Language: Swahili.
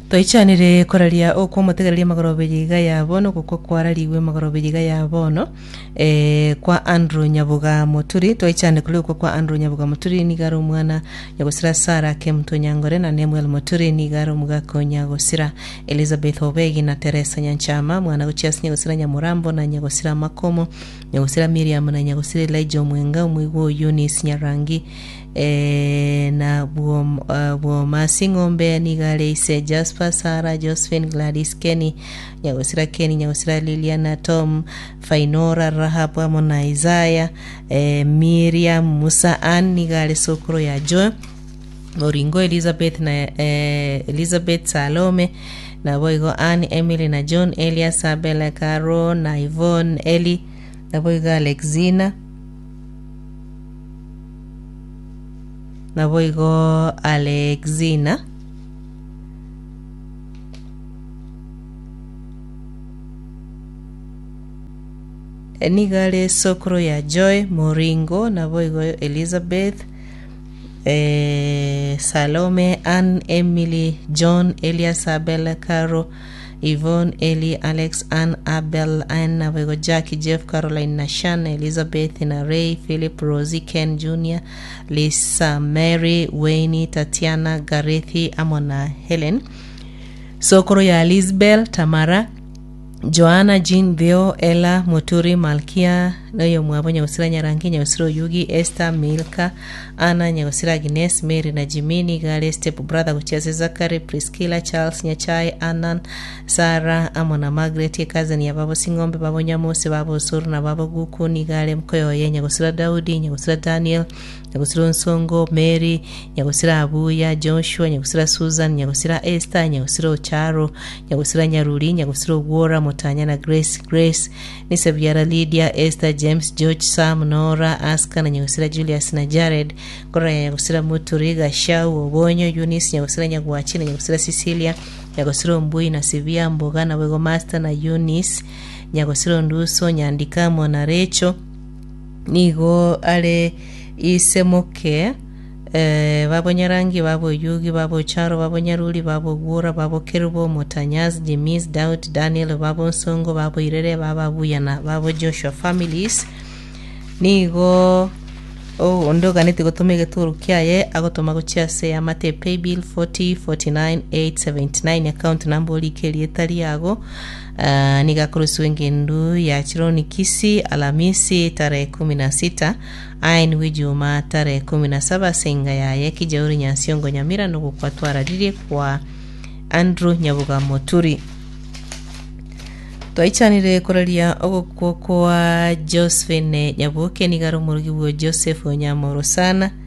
Toichanire koraria okwo mutegereria magorobejiga yabono kuko kwarariwe magorobejiga yabono kwa Andrew Nyabuga Muturi. Toichane kule kwa Andrew Nyabuga Muturi nigaro mwana nyagosira Sara Kemto Nyangore na Nemuel Muturi nigaro mugako nyagosira Elizabeth Obegi na Teresa Nyanchama mwana guchias nyagosira Nyamurambo na nyagosira Makomo nyagosira Miriam na nyagosira Elijah Mwenga mwigo Eunice Nyarangi na buo Masingombe nigale ise Jasper Sara Josephine Gladys Kenny nyagosira Liliana Tom Fainora Rahab amona Isaiah Miriam Musa Ann nigale Sokoro ya Joe Moringo Elizabeth na Elizabeth Salome na boigo Ann Emily na John Elias Abela Caro na Yvonne Eli na boigo Alexina na boigo Alexina nigale Sokoro ya Joy Moringo na boigo Elizabeth Salome Ann Emily John Elias Abel Caro Yvonne Eli Alex Ann Abel Ann na boigo Jackie Jeff Caroline Nashan Elizabeth na Ray Philip Rosie Ken Jr. Lisa Mary Wayne Tatiana Garethi amona Helen Sokoro ya Lisbel Tamara Joanna Jean Bio Ella Muturi Malkia nayo mwabo nyagosira Nyarangi nyagosira Yugi Esther Milka Anna nyagosira Agnes Mary na Jimini Gale Step Brother kuchiase Zakari Priscilla Charles Nyachai Annan Sarah amona Margaret cousin ya babo Singombe babo Nyamose babo Suru na babo Guku nigale mkoyo ye nyagosira Daudi nyagosira Daniel nyagosira Nsongo Mary nyagosira Abuya Joshua nyagosira Susan nyagosira Esther nyagosira Ocharo nyagosira Nyaruri nyagosira Wora Motanya na Grace ni Saviara Lydia Esther James George Sam Nora Aska na nyagosira Julius na Jared kora nyagosira Muturiga Shau Obonyo Eunice nyagosira Nyagwachi na nyagosira Cecilia nyagosira Mbui na Sivia Mboga na Wego Master na Eunice nyagosira Nduso Nyandikamo na Recho nigo ale isemoke babo Nyarangi babo Yugi babo Charo babo Nyaruli babo Gura babo Kerubo Motanyaz Jimis Daud Daniel babo Nsongo babo Irere babo Buyana babo Joshua families nigo ondoga neti gotomege turukiaye agotoma guchiase amate paybill 4049879 account number likeli etali yago niga kurusu ngendu ya Chironi Kisi Alamisi tarehe 16 ain wijuma tarehe 17 senga ya Kijauri Nyansiongo Nyamira nuko kwatwara riri kwa Andrew Nyabuga Muturi. Toichanire koraria ogoko kwa Josephine Nyabuke nigaro murugi wo Joseph Onyamoro sana